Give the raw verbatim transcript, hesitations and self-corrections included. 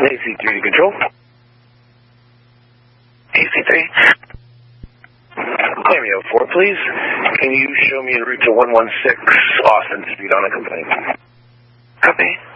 A C three to control. A C three. Cameo four, please. Can you show me a route to one one six Austin Street on a complaint? Copy.